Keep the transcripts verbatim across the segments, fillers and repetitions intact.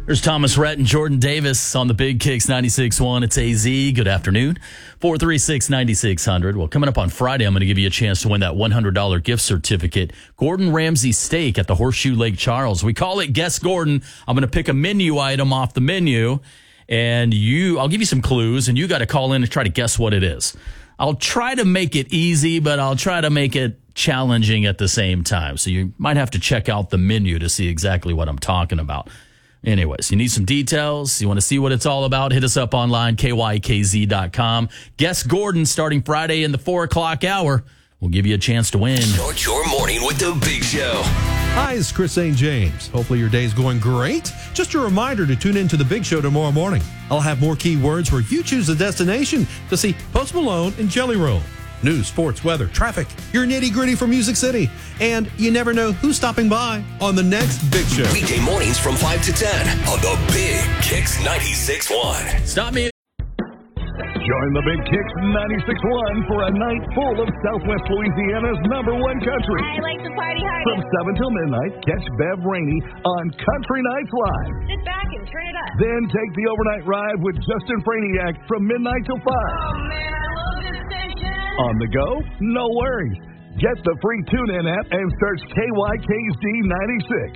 There's Thomas Rhett and Jordan Davis on the Big Kicks ninety-six point one. It's A Z. Good afternoon. four three six, nine six zero zero. Well, coming up on Friday, I'm going to give you a chance to win that one hundred dollars gift certificate. Gordon Ramsay steak at the Horseshoe Lake Charles. We call it Guess Gordon. I'm going to pick a menu item off the menu, and you, I'll give you some clues, and you got to call in and try to guess what it is. I'll try to make it easy, but I'll try to make it challenging at the same time. So you might have to check out the menu to see exactly what I'm talking about. Anyways, you need some details. You want to see what it's all about? Hit us up online, K Y K Z dot com. Guess Gordon starting Friday in the four o'clock hour. We'll give you a chance to win. Start your morning with the Big Show. Hi, it's Chris Saint James. Hopefully your day's going great. Just a reminder to tune in to the Big Show tomorrow morning. I'll have more keywords where you choose the destination to see Post Malone and Jelly Roll. News, sports, weather, traffic, your nitty-gritty from Music City. And you never know who's stopping by on the next Big Show. Weekday mornings from five to ten on the Big Kicks ninety-six point one. Stop me. Join the Big Kicks ninety-six point one for a night full of Southwest Louisiana's number one country. I like to party hard. From seven till midnight, catch Bev Rainey on Country Nights Live. Sit back and turn it up. Then take the overnight ride with Justin Franiak from midnight till five. Oh, man, I love this station. On the go? No worries. Get the free TuneIn app and search K Y K Z ninety-six.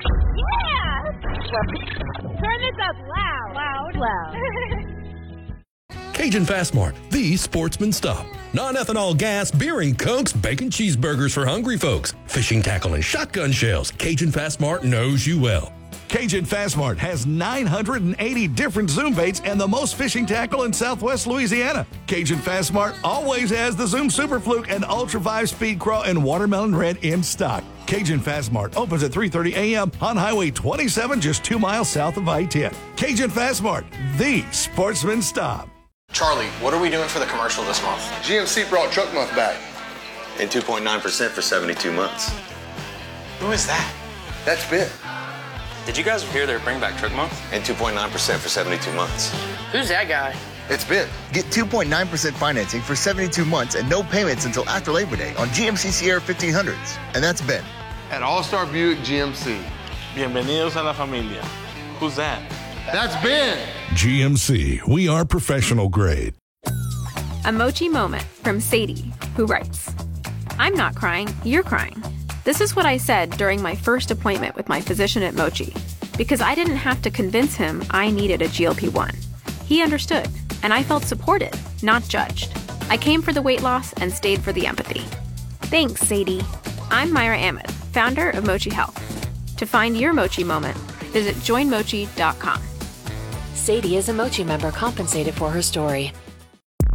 Yeah! Turn this up loud. Loud, loud. Cajun Fast Mart, the sportsman stop. Non-ethanol gas, beer and cokes, bacon cheeseburgers for hungry folks, fishing tackle and shotgun shells. Cajun Fast Mart knows you well. Cajun Fast Mart has nine hundred eighty different Zoom baits and the most fishing tackle in Southwest Louisiana. Cajun Fast Mart always has the Zoom Super Fluke and Ultra five Speed Craw and Watermelon Red in stock. Cajun Fast Mart opens at three thirty a.m. on Highway twenty-seven, just two miles south of I ten. Cajun Fast Mart, the sportsman stop. Charlie, what are we doing for the commercial this month? G M C brought Truck Month back. And two point nine percent for seventy-two months. Who is that? That's Ben. Did you guys hear their Bring Back Truck Month? And two point nine percent for seventy-two months. Who's that guy? It's Ben. Get two point nine percent financing for seventy-two months and no payments until after Labor Day on G M C Sierra fifteen hundreds. And that's Ben. At All-Star Buick G M C. Bienvenidos a la familia. Who's that? That's Ben. G M C, we are professional grade. A Mochi moment from Sadie, who writes, I'm not crying, you're crying. This is what I said during my first appointment with my physician at Mochi, because I didn't have to convince him I needed a G L P one. He understood, and I felt supported, not judged. I came for the weight loss and stayed for the empathy. Thanks, Sadie. I'm Myra Ahmed, founder of Mochi Health. To find your Mochi moment, visit join mochi dot com. Sadie is a Mochi member compensated for her story.